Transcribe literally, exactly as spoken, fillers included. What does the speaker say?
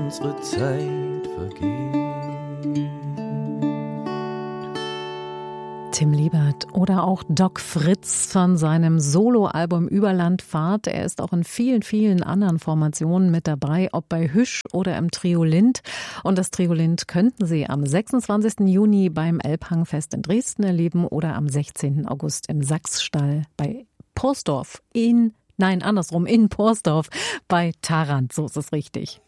unsere Zeit vergeht. Tim Liebert oder auch Doc Fritz von seinem Soloalbum Überlandfahrt. Er ist auch in vielen, vielen anderen Formationen mit dabei, ob bei Hüsch oder im Trio Lind. Und das Trio Lind könnten Sie am sechsundzwanzigsten Juni beim Elbhangfest in Dresden erleben oder am sechzehnten August im Sachsstall bei Porsdorf in, nein, andersrum, in Porsdorf bei Tharandt, so ist es richtig.